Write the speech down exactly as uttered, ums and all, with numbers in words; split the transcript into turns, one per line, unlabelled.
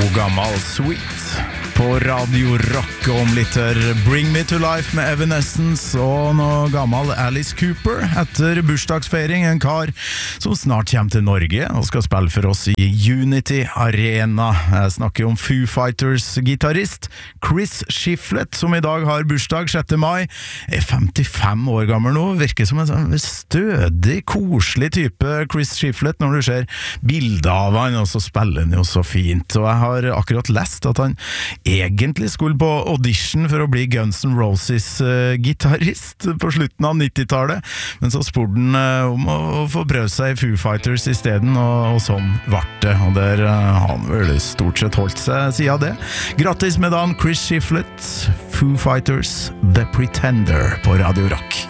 God gammal Sweet på Radio Rock om litt Bring Me To Life med Evanescence og noe gammal Alice Cooper etter bursdagsfeiring, en kar som snart kommer til Norge og skal spille for oss i Unity Arena. Jeg snakker om Foo Fighters-gitarrist Chris Shiflett, som i dag har bursdag sjette mai, er femtifem år gammel nå, virker som en stødig, koselig type Chris Shiflett når du ser bilder av han, og så spiller han jo så fint, og jeg har akkurat lest at han egentlig skulle på audition for å bli Guns N' Roses uh, gitarrist på slutten av nittitallet, men så spurte han uh, om å, å få prøve seg i Foo Fighters i stedet, og, og sånn vart det, og der uh, har han vel stort sett holdt seg siden det. Grattis med dagen, Chris Shiflett, Foo Fighters, The Pretender på Radio Rock.